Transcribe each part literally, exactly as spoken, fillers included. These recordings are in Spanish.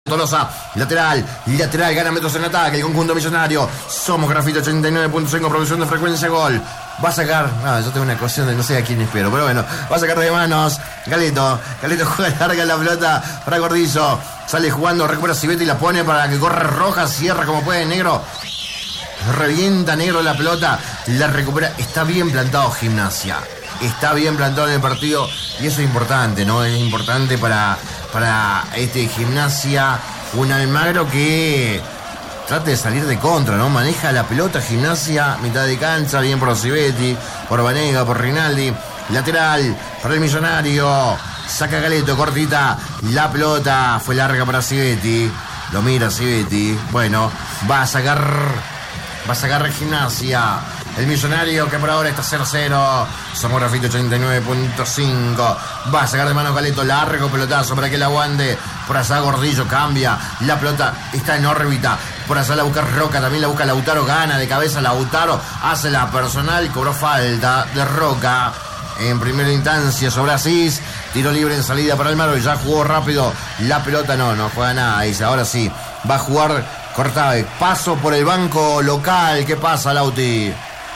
Tolosa, lateral, lateral, gana metros en ataque, el conjunto millonario. Somos Grafito ochenta y nueve punto cinco, producción de frecuencia gol. Va a sacar, no, yo tengo una ecuación de no sé a quién espero, pero bueno, va a sacar de manos. Galeto, Galeto juega larga la pelota para Gordillo. Sale jugando, recupera Civetti y la pone para que corra Roja, cierra como puede Negro. Revienta Negro la pelota, la recupera. Está bien plantado Gimnasia. Está bien plantado en el partido y eso es importante, ¿no? Es importante para, para este Gimnasia. Un Almagro que trate de salir de contra, ¿no? Maneja la pelota Gimnasia, mitad de cancha, bien por Civetti, por Vanega, por Rinaldi. Lateral para el Millonario. Saca Galeto, cortita. La pelota fue larga para Civetti. Lo mira Civetti. Bueno, va a sacar. Va a sacar Gimnasia. El Millonario que por ahora está cero cero. Somos Grafito ochenta y nueve punto cinco. Va a sacar de mano Galeto. Largo pelotazo para que la aguante. Por allá Gordillo cambia. La pelota está en órbita. Por allá la busca Roca. También la busca Lautaro. Gana de cabeza Lautaro. Hace la personal. Cobró falta de Roca. En primera instancia sobre Asís. Tiro libre en salida para Almagro. Ya jugó rápido. La pelota no, no juega nada. Dice, ahora sí. Va a jugar Cortave. Paso por el banco local. ¿Qué pasa, Lauti?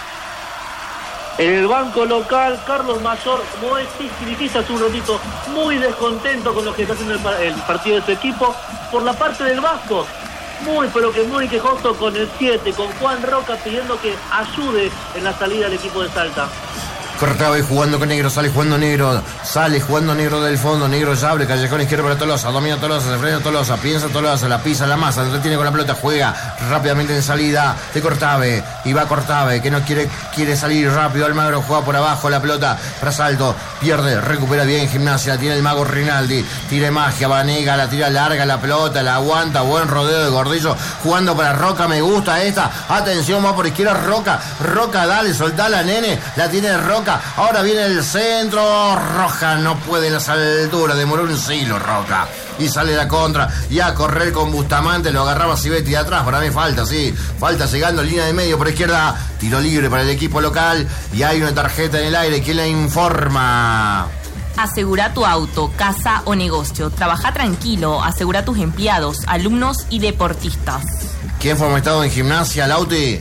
En el banco local, Carlos Mayor, como dijiste hace un ratito, muy descontento con lo que está haciendo el, el partido de su equipo. Por la parte del Vasco, muy pero que muy quejoso con el siete, con Juan Roca pidiendo que ayude en la salida del equipo de Salta. Cortave jugando con Negro, sale jugando Negro, sale jugando Negro del fondo, Negro ya abre, callejón izquierdo para Tolosa, domina Tolosa, se frena Tolosa, piensa Tolosa, la pisa, la masa, entretiene con la pelota, juega rápidamente en salida de Cortave, y va Cortave, que no quiere, quiere salir rápido, Almagro juega por abajo, la pelota para Salto, pierde, recupera bien Gimnasia, tiene el mago Rinaldi, tira magia, Vanega, la tira larga la pelota, la aguanta, buen rodeo de Gordillo, jugando para Roca, me gusta esta, atención, va por izquierda Roca, Roca, dale, soltala, nene, la tiene Roca. Ahora viene el centro. Roja no puede en las alturas. Demoró un siglo Roca. Y sale la contra. Y a correr con Bustamante. Lo agarraba Civetti de atrás. Para mí falta, sí. Falta llegando en línea de medio por izquierda. Tiro libre para el equipo local. Y hay una tarjeta en el aire. ¿Quién la informa? Asegura tu auto, casa o negocio. Trabaja tranquilo. Asegura tus empleados, alumnos y deportistas. ¿Quién fue estado en Gimnasia, Lauti?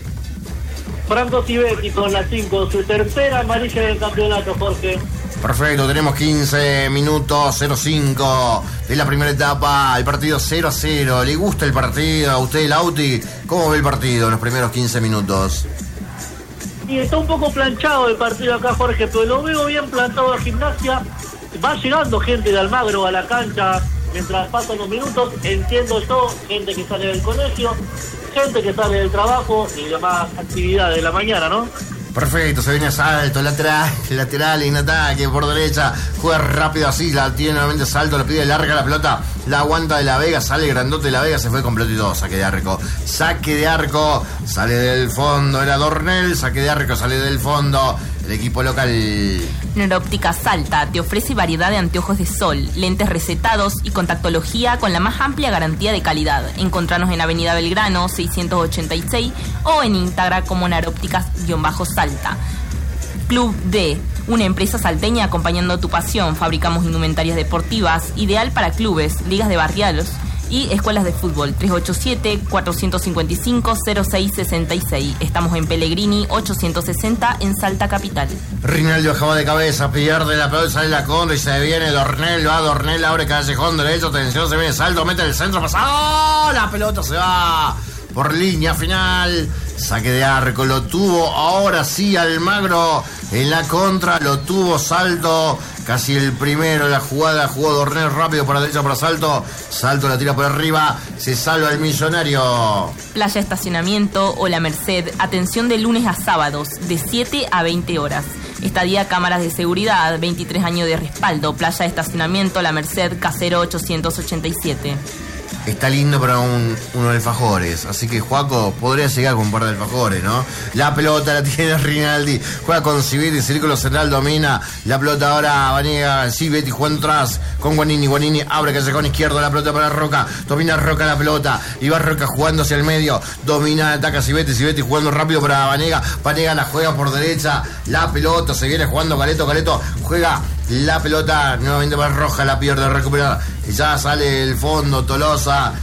Franco Civetti con la cinco, su tercera amarilla del campeonato, Jorge. Perfecto, tenemos quince minutos, cero cinco de la primera etapa, el partido cero a cero. ¿Le gusta el partido a usted, Lauti? ¿Cómo ve el partido en los primeros quince minutos? Y está un poco planchado el partido acá, Jorge, pero lo veo bien plantado a Gimnasia. Va llegando gente de Almagro a la cancha mientras pasan los minutos. Entiendo yo, gente que sale del colegio, gente que sale del trabajo y demás actividades de la mañana, ¿no? Perfecto, se viene Salto, lateral, lateral en ataque por derecha, juega rápido así, la tiene nuevamente Salto, le pide larga la pelota, la aguanta de la Vega, sale grandote de la Vega, se fue completo y todo, saque de arco, saque de arco, sale del fondo, era Dornel, saque de arco, sale del fondo, el equipo local. Neuróptica Salta te ofrece variedad de anteojos de sol, lentes recetados y contactología con la más amplia garantía de calidad. Encontranos en Avenida Belgrano seiscientos ochenta y seis o en Instagram como Neurópticas-Salta. Club D, una empresa salteña acompañando tu pasión. Fabricamos indumentarias deportivas, ideal para clubes, ligas de barrialos y escuelas de fútbol. Tres ocho siete, cuatro cinco cinco, cero seis seis seis. Estamos en Pellegrini ochocientos sesenta en Salta Capital. Rinaldi bajaba de cabeza, pierde la pelota, sale la contra y se viene Dornel, va Dornel, abre callejón derecho, atención, se viene Salto, mete el centro, pasado, la pelota se va por línea final, saque de arco, lo tuvo ahora sí Almagro en la contra, lo tuvo Salto, casi el primero, la jugada jugó Dornel rápido para derecha para Salto, Salto la tira por arriba, se salva el Millonario. Playa Estacionamiento o La Merced, atención de lunes a sábados, de siete a veinte horas. Estadía cámaras de seguridad, veintitrés años de respaldo. Playa Estacionamiento La Merced, Casero ochocientos ochenta y siete. Está lindo para un, uno de alfajores. Así que Juaco podría llegar con un par de alfajores, ¿no? La pelota la tiene Rinaldi. Juega con Civetti, círculo central domina. La pelota ahora Vanega, Civetti jugando atrás con Guanini. Guanini abre callejón izquierdo, la pelota para Roca. Domina Roca la pelota. Y va Roca jugando hacia el medio. Domina, ataca Civetti. Civetti jugando rápido para Vanega. Vanega la juega por derecha. La pelota se viene jugando Galeto. Galeto juega la pelota nuevamente para Roja. La pierde, recupera. Ya sale el fondo Tolosa.